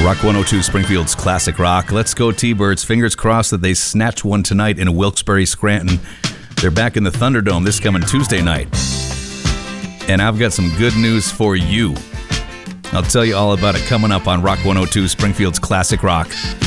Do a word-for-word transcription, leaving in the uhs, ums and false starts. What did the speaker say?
Rock one oh two, Springfield's Classic Rock. Let's go T-Birds. Fingers crossed that they snatch one tonight in Wilkes-Barre, Scranton. They're back in the Thunderdome this coming Tuesday night. And I've got some good news for you. I'll tell you all about it coming up on Rock one oh two, Springfield's Classic Rock.